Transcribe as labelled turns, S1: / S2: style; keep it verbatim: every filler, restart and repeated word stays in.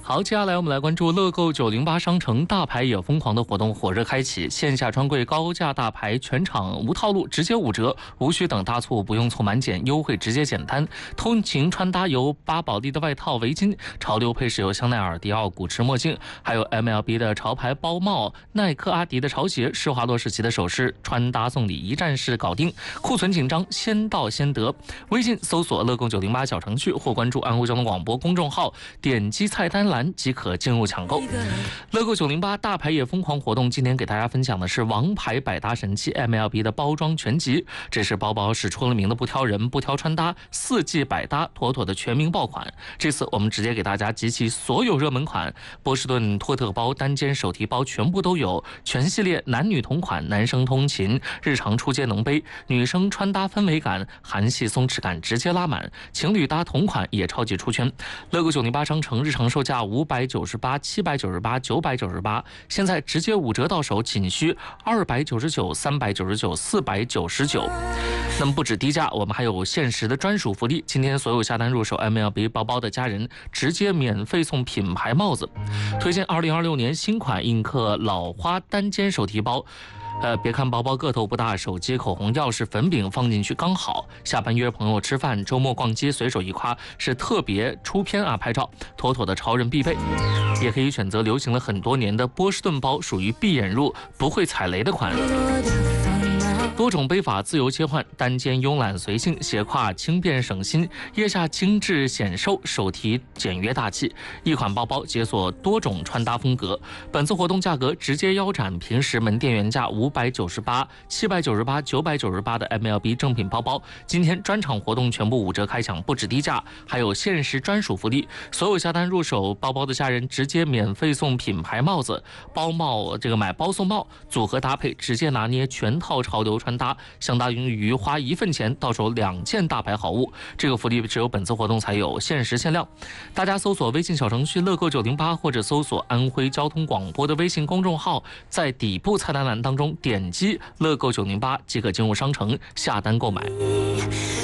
S1: 好，接下来我们来关注乐购九零八商城大牌也疯狂的活动火热开启，线下专柜高价大牌全场无套路，直接五折，无需等大促，不用凑满减，优惠直接简单。通勤穿搭有巴宝莉的外套、围巾，潮流配饰有香奈儿、迪奥、古驰墨镜，还有 M L B 的潮牌包帽、耐克、阿迪的潮鞋、施华洛世奇的首饰，穿搭送礼一站式搞定。库存紧张，先到先得。微信搜索乐购九零八小程序或关注安徽交通广播公众号，点击菜单栏即可进入抢购。乐购九零八大牌也疯狂活动，今天给大家分享的是王牌百搭神器 M L B 的包装全集，这是包包是出了名的不挑人不挑穿搭，四季百搭，妥妥的全民爆款。这次我们直接给大家集齐所有热门款，波士顿托特包、单肩手提包全部都有，全系列男女同款，男生通勤日常出街能背，女生穿搭氛围感，韩系松弛感直接拉满，情侣搭同款也超级出圈。乐购九零八商城日常售价五百九十八、七百九十八、九百九十八，现在直接五折到手，仅需二百九十九、三百九十九、四百九十九。那么不止低价，我们还有限时的专属福利，今天所有下单入手 M L B 包包的家人直接免费送品牌帽子。推荐二零二六年新款印刻老花单肩手提包。呃，别看包包个头不大，手机、口红、钥匙、粉饼放进去刚好。下班约朋友吃饭，周末逛街随手一挎，是特别出片啊拍照，妥妥的潮人必备。也可以选择流行了很多年的波士顿包，属于闭眼入，不会踩雷的款。多种背法自由切换，单肩慵懒随性，斜挎轻便省心，腋下精致显瘦，手提简约大气。一款包包解锁多种穿搭风格。本次活动价格直接腰斩平时门店原价五百九十八、七百九十八、九百九十八的 M L B 正品包包，今天专场活动全部五折开抢，不止低价，还有限时专属福利。所有下单入手包包的家人直接免费送品牌帽子，包帽这个买包送帽，组合搭配直接拿捏全套潮流穿搭，相当于花一份钱到手两件大牌好物。这个福利只有本次活动才有，限时限量。大家搜索微信小程序乐购九零八，或者搜索安徽交通广播的微信公众号，在底部菜单栏当中点击乐购九零八即可进入商城下单购买。